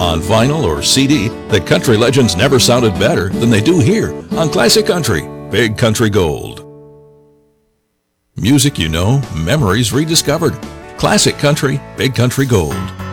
On vinyl or CD, the country legends never sounded better than they do here on Classic Country, Big Country Gold. Music you know, memories rediscovered. Classic Country, Big Country Gold.